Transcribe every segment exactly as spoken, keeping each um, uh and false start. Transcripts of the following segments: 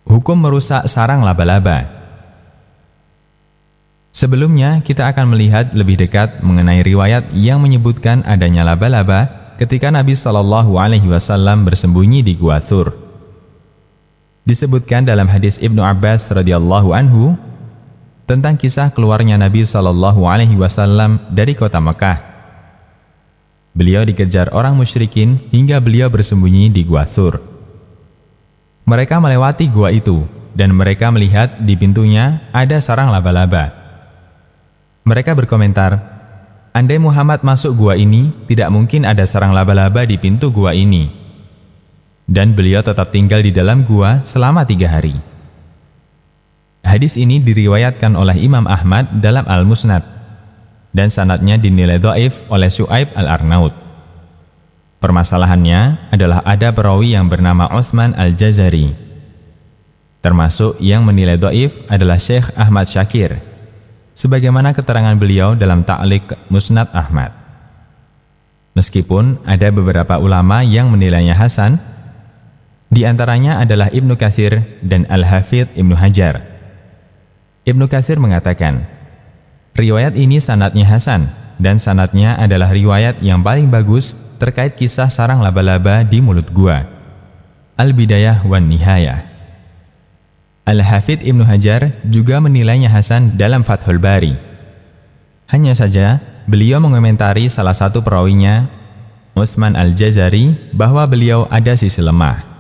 Hukum merusak sarang laba-laba. Sebelumnya, kita akan melihat lebih dekat mengenai riwayat yang menyebutkan adanya laba-laba ketika Nabi shallallahu alaihi wasallam bersembunyi di Gua Tsur. Disebutkan dalam hadis Ibnu Abbas radhiyallahu anhu tentang kisah keluarnya Nabi shallallahu alaihi wasallam dari kota Mekah. Beliau dikejar orang musyrikin hingga beliau bersembunyi di Gua Tsur. Mereka melewati gua itu dan mereka melihat di pintunya ada sarang laba-laba. Mereka berkomentar, andai Muhammad masuk gua ini, tidak mungkin ada sarang laba-laba di pintu gua ini. Dan beliau tetap tinggal di dalam gua selama tiga hari. Hadis ini diriwayatkan oleh Imam Ahmad dalam Al-Musnad dan sanadnya dinilai dhaif oleh Syu'aib Al-Arnaud. Permasalahannya adalah ada perawi yang bernama Utsman Al-Jazari. Termasuk yang menilai dhaif adalah Syekh Ahmad Syakir, sebagaimana keterangan beliau dalam Ta'liq Musnad Ahmad. Meskipun ada beberapa ulama yang menilainya hasan, di antaranya adalah Ibnu Katsir dan Al-Hafidz Ibnu Hajar. Ibnu Katsir mengatakan, riwayat ini sanadnya hasan, dan sanadnya adalah riwayat yang paling bagus terkait kisah sarang laba-laba di mulut gua. Al-Bidayah wan Nihayah. Al-Hafidz Ibnu Hajar juga menilainya hasan dalam Fathul Bari. Hanya saja, beliau mengomentari salah satu perawinya, Utsman Al-Jazari, bahwa beliau ada sisi lemah.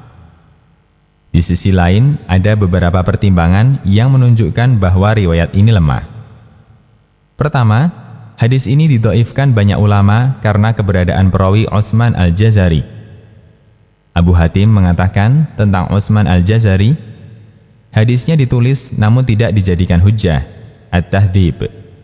Di sisi lain, ada beberapa pertimbangan yang menunjukkan bahwa riwayat ini lemah. Pertama, hadis ini didhaifkan banyak ulama karena keberadaan perawi Utsman Al-Jazari. Abu Hatim mengatakan tentang Utsman Al-Jazari, hadisnya ditulis namun tidak dijadikan hujjah, at-tahdhib.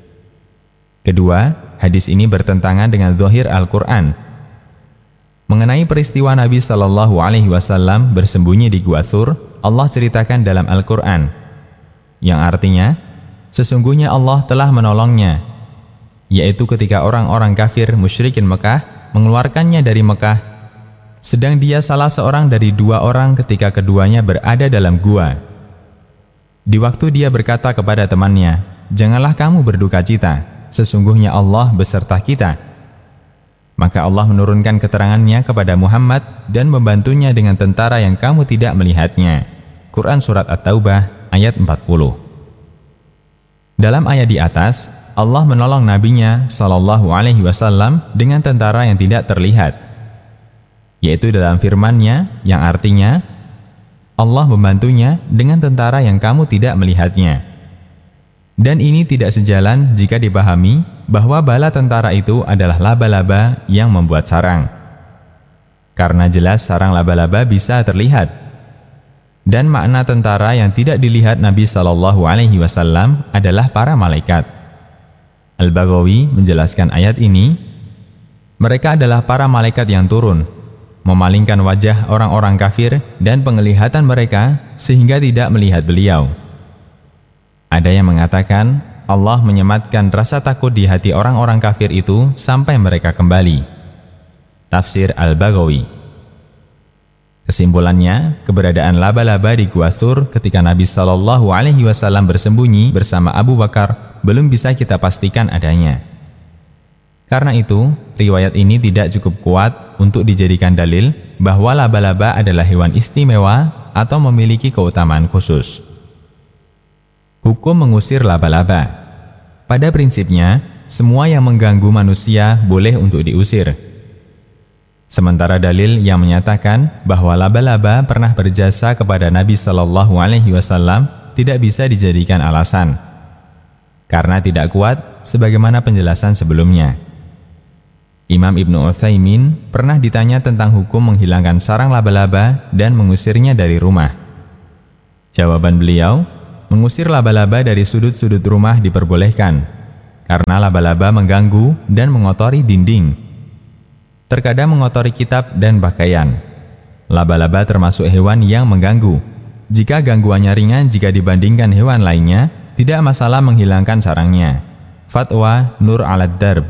Kedua, hadis ini bertentangan dengan zahir Al-Quran. Mengenai peristiwa Nabi shallallahu alaihi wasallam bersembunyi di Gua Tsur, Allah ceritakan dalam Al-Quran, yang artinya, sesungguhnya Allah telah menolongnya, yaitu ketika orang-orang kafir musyrikin Mekah mengeluarkannya dari Mekah, sedang dia salah seorang dari dua orang ketika keduanya berada dalam gua. Di waktu dia berkata kepada temannya, janganlah kamu berduka cita, sesungguhnya Allah beserta kita. Maka Allah menurunkan keterangannya kepada Muhammad dan membantunya dengan tentara yang kamu tidak melihatnya. Quran Surat At-Taubah ayat empat puluh. Dalam ayat di atas, Allah menolong nabinya Shallallahu Alaihi Wasallam dengan tentara yang tidak terlihat, yaitu dalam firman-Nya yang artinya, Allah membantunya dengan tentara yang kamu tidak melihatnya. Dan ini tidak sejalan jika dipahami bahwa bala tentara itu adalah laba-laba yang membuat sarang. Karena jelas sarang laba-laba bisa terlihat. Dan makna tentara yang tidak dilihat Nabi Shallallahu Alaihi Wasallam adalah para malaikat. Al-Baghawi menjelaskan ayat ini, mereka adalah para malaikat yang turun, memalingkan wajah orang-orang kafir dan penglihatan mereka sehingga tidak melihat beliau. Ada yang mengatakan Allah menyematkan rasa takut di hati orang-orang kafir itu sampai mereka kembali. Tafsir Al-Baghawi. Kesimpulannya, keberadaan laba-laba di Gua Tsur ketika Nabi Shallallahu Alaihi Wasallam bersembunyi bersama Abu Bakar belum bisa kita pastikan adanya. Karena itu, riwayat ini tidak cukup kuat untuk dijadikan dalil bahwa laba-laba adalah hewan istimewa atau memiliki keutamaan khusus. Hukum mengusir laba-laba. Pada prinsipnya, semua yang mengganggu manusia boleh untuk diusir. Sementara dalil yang menyatakan bahwa laba-laba pernah berjasa kepada Nabi Shallallahu Alaihi Wasallam tidak bisa dijadikan alasan, karena tidak kuat sebagaimana penjelasan sebelumnya. Imam Ibnu Utsaimin pernah ditanya tentang hukum menghilangkan sarang laba-laba dan mengusirnya dari rumah. Jawaban beliau, mengusir laba-laba dari sudut-sudut rumah diperbolehkan, karena laba-laba mengganggu dan mengotori dinding. Terkadang mengotori kitab dan pakaian. Laba-laba termasuk hewan yang mengganggu. Jika gangguannya ringan jika dibandingkan hewan lainnya, tidak masalah menghilangkan sarangnya. Fatwa Nur Alad-Darb.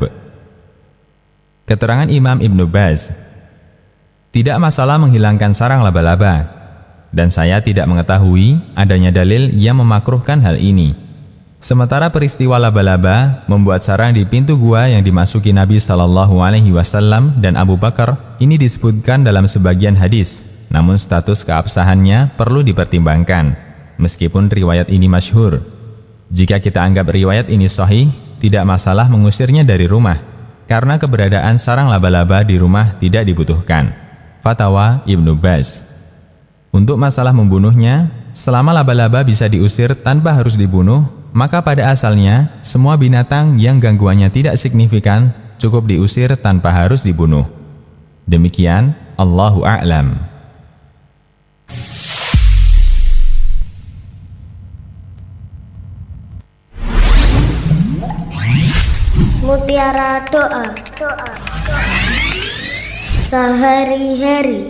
Keterangan Imam Ibnu Baz, tidak masalah menghilangkan sarang laba-laba. dan saya tidak mengetahui adanya dalil yang memakruhkan hal ini. Sementara peristiwa laba-laba membuat sarang di pintu gua yang dimasuki Nabi Shallallahu Alaihi Wasallam dan Abu Bakar ini disebutkan dalam sebagian hadis, namun status keabsahannya perlu dipertimbangkan, meskipun riwayat ini masyhur. Jika kita anggap riwayat ini sahih, tidak masalah mengusirnya dari rumah, karena keberadaan sarang laba-laba di rumah tidak dibutuhkan. Fatwa Ibnu Baz. Untuk masalah membunuhnya, selama laba-laba bisa diusir tanpa harus dibunuh, maka pada asalnya, semua binatang yang gangguannya tidak signifikan cukup diusir tanpa harus dibunuh. Demikian, Allahu a'lam. Mutiara doa. Doa. Sehari-hari.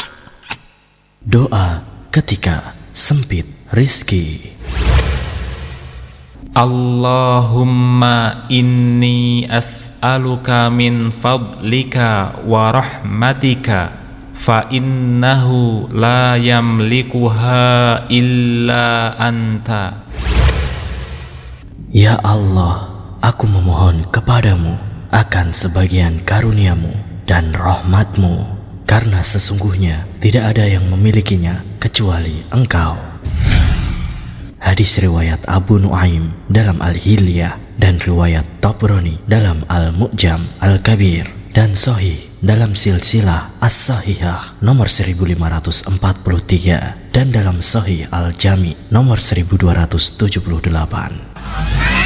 Doa ketika sempit rizki. Allahumma inni as'aluka min fadlika wa rahmatika fa innahu la yamlikuha illa anta. Ya Allah, aku memohon kepadamu akan sebagian karuniamu dan rahmatmu, karena sesungguhnya tidak ada yang memilikinya kecuali Engkau. Hadis riwayat Abu Nuaim dalam Al-Hilyah dan riwayat Tabrani dalam Al-Mu'jam Al-Kabir dan Sahih dalam Silsilah As-Sahihah nomor seribu lima ratus empat puluh tiga dan dalam Sahih Al-Jami nomor seribu dua ratus tujuh puluh delapan.